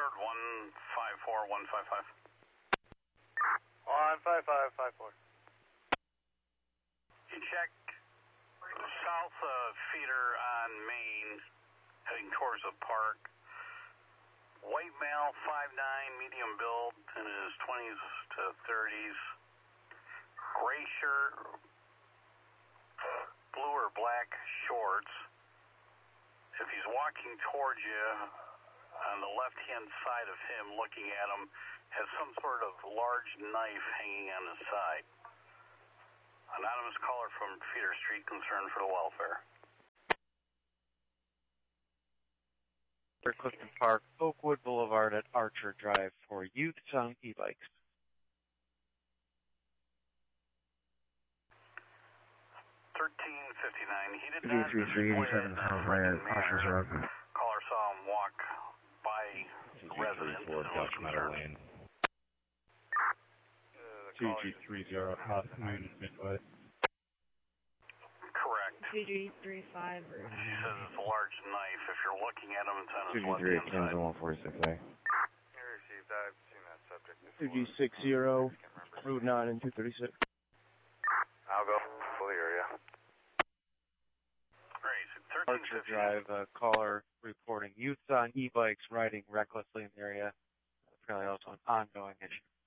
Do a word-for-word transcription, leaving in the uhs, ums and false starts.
one five four, one five five. one five five five four. You check south of feeder on Main, heading towards the park. White male, five nine, medium build, in his twenties to thirties. Gray shirt, blue or black shorts. If he's walking towards you, on the left-hand side of him, looking at him, has some sort of large knife hanging on his side. Anonymous caller from Feeder Street, concerned for the welfare. Clifton Park, Oakwood Boulevard at Archer Drive for youths on e-bikes. thirteen fifty-nine. He did D not three three eighty-seven South Ryan, Archer's Road. Caller saw him walk by the residence. Four Documentary Lane. two G three zero Hot Moon Midwest. Correct. two G three five. She says it's a large knife. If you're looking at him, it's on his two G three left hand eighteen side. one forty-six A. You received. I've seen that subject before. two G six zero, Route nine and two thirty-six. I'll go. Fully area. Great. Archer Drive, uh, caller reporting youths on e-bikes riding recklessly in the area. Apparently also an ongoing issue.